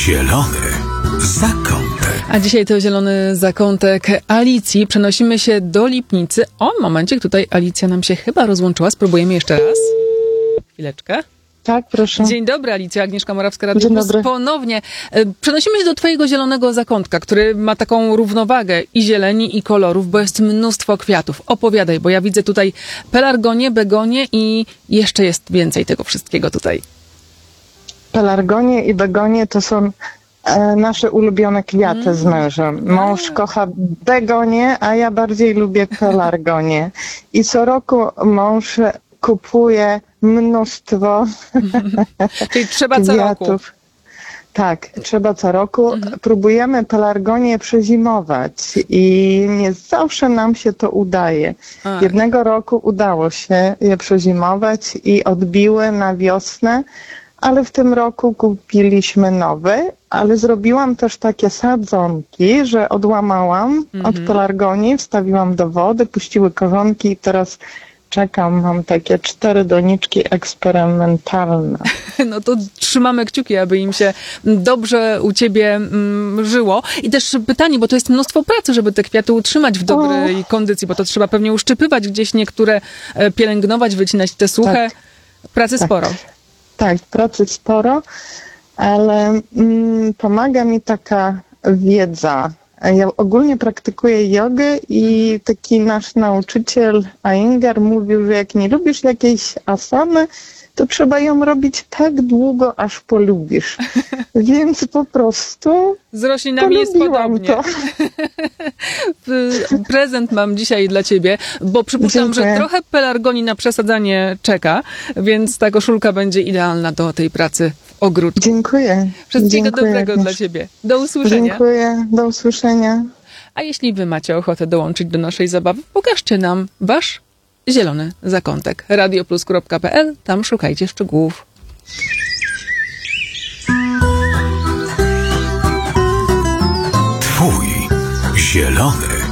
Zielony zakątek. A dzisiaj to zielony zakątek Alicji. Przenosimy się do Lipnicy. O, momencik, tutaj Alicja nam się chyba rozłączyła. Spróbujemy jeszcze raz. Chwileczkę. Tak, proszę. Dzień dobry, Alicja. Agnieszka Morawska, Radio Dzień Plus. dobry. Ponownie. Przenosimy się do twojego zielonego zakątka, który ma taką równowagę i zieleni, i kolorów, bo jest mnóstwo kwiatów. Opowiadaj, bo ja widzę tutaj pelargonię, begonię i jeszcze jest więcej tego wszystkiego tutaj. Pelargonie i begonie to są nasze ulubione kwiaty z mężem. Mąż kocha begonie, a ja bardziej lubię pelargonie. I co roku mąż kupuje mnóstwo Czyli trzeba co roku. kwiatów. Tak, trzeba co roku. Próbujemy pelargonię przezimować i nie zawsze nam się to udaje. Ach. Jednego roku udało się je przezimować i odbiły na wiosnę, ale w tym roku kupiliśmy nowe, ale zrobiłam też takie sadzonki, że odłamałam od pelargonii, wstawiłam do wody, puściły korzonki i teraz czekam, mam takie 4 doniczki eksperymentalne. No to trzymamy kciuki, aby im się dobrze u ciebie żyło. I też pytanie, bo to jest mnóstwo pracy, żeby te kwiaty utrzymać w dobrej kondycji, bo to trzeba pewnie uszczypywać gdzieś niektóre, pielęgnować, wycinać te suche. Tak. Pracy sporo. Tak, pracy sporo, ale pomaga mi taka wiedza. Ja ogólnie praktykuję jogę i taki nasz nauczyciel Iyengar mówił, że jak nie lubisz jakiejś asany, to trzeba ją robić tak długo, aż polubisz. Więc po prostu Z roślinami jest polubiłam podobnie. Prezent mam dzisiaj dla ciebie, bo przypuszczam, że Dziękuję. trochę pelargonii na przesadzanie czeka, więc ta koszulka będzie idealna do tej pracy w ogródku. Dziękuję. Wszystkiego Dziękuję, dobrego Agnieszka. dla ciebie. Do usłyszenia. Dziękuję, do usłyszenia. A jeśli wy macie ochotę dołączyć do naszej zabawy, pokażcie nam wasz zielony zakątek. radioplus.pl, tam szukajcie szczegółów. Twój zielony